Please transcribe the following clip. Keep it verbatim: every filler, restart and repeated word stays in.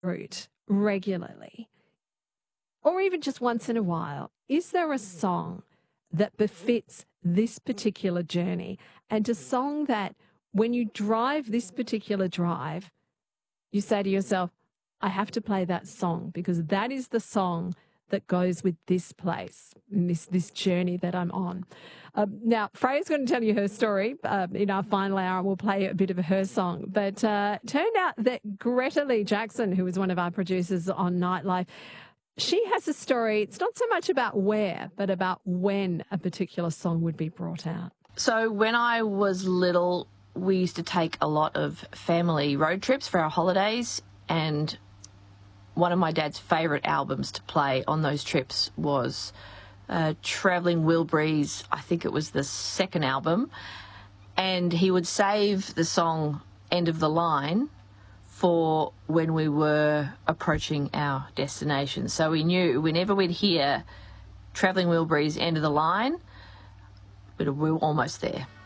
route regularly, or even just once in a while, is there a song that befits this particular journey, and a song that when you drive this particular drive, you say to yourself, I have to play that song because that is the song that goes with this place, in this, this journey that I'm on. Um, now, Freya's going to tell you her story uh, in our final hour, and we'll play a bit of her song. But uh, it turned out that Greta Lee Jackson, who was one of our producers on Nightlife, she has a story. It's not so much about where, but about when a particular song would be brought out. So when I was little, we used to take a lot of family road trips for our holidays, and one of my dad's favourite albums to play on those trips was uh, Travelling Wilburys. I think it was the second album, and he would save the song End of the Line for when we were approaching our destination. So we knew whenever we'd hear Travelling Wilburys, End of the Line, we were almost there.